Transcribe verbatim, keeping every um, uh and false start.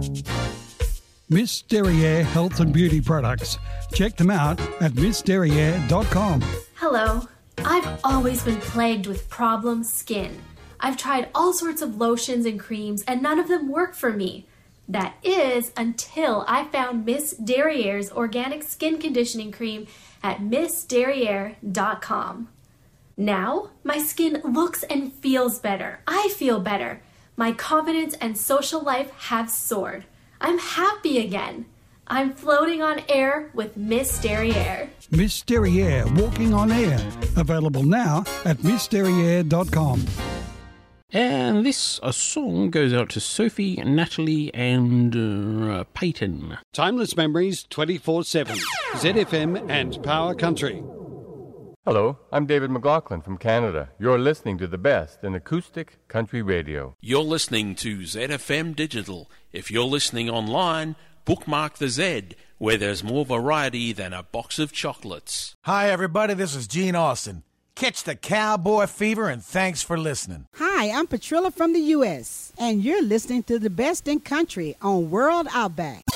Miss Derriere Health and Beauty Products. Check them out at miss derriere dot com. Hello. I've always been plagued with problem skin. I've tried all sorts of lotions and creams and none of them work for me. That is until I found Miss Derriere's organic skin conditioning cream at miss derriere dot com. Now, my skin looks and feels better. I feel better. My confidence and social life have soared. I'm happy again. I'm floating on air with Miss Derriere. Miss Derriere Walking on Air. Available now at miss derriere dot com. And this a song goes out to Sophie, Natalie and uh, Peyton. Timeless Memories twenty-four seven. Z F M and Power Country. Hello, I'm David McLaughlin from Canada. You're listening to the best in acoustic country radio. You're listening to Z F M Digital. If you're listening online, bookmark the Z, where there's more variety than a box of chocolates. Hi, everybody. This is Gene Austin. Catch the cowboy fever, and thanks for listening. Hi, I'm Patrilla from the U S, and you're listening to the best in country on World Outback.